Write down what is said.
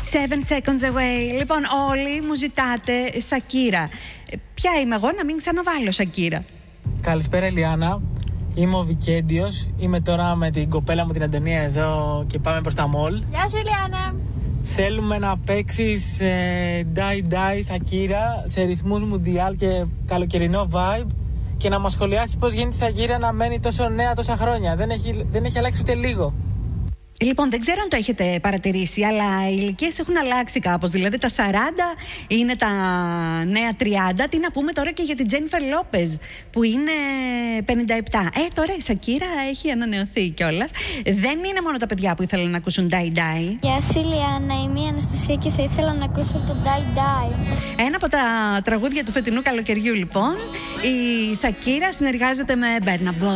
7 seconds away. Λοιπόν, όλοι μου ζητάτε Σακύρα. Ποια είμαι εγώ να μην ξαναβάλω Σακύρα? Καλησπέρα Ηλιάνα. Είμαι ο Βικέντιος. Είμαι τώρα με την κοπέλα μου την Αντωνία εδώ και πάμε προς τα μολ. Γεια σου Ηλιάνα. Θέλουμε να παίξεις Die Die Σακύρα σε ρυθμούς μουντιάλ και καλοκαιρινό vibe και να μας σχολιάσεις πώς γίνεται η Σακύρα να μένει τόσο νέα τόσα χρόνια. Δεν έχει αλλάξει ούτε λίγο. Λοιπόν, δεν ξέρω αν το έχετε παρατηρήσει, αλλά οι ηλικίες έχουν αλλάξει κάπως. Δηλαδή τα 40 είναι τα νέα 30. Τι να πούμε τώρα και για την Τζένιφερ Λόπεζ που είναι 57. Τώρα η Σακύρα έχει ανανεωθεί κιόλας. Δεν είναι μόνο τα παιδιά που ήθελαν να ακούσουν Die Die. Γεια σου Ηλιάνα, είμαι η Αναστασία και θα ήθελα να ακούσω το Die Die. Ένα από τα τραγούδια του φετινού καλοκαιριού λοιπόν. Η Σακύρα συνεργάζεται με Burna Boy.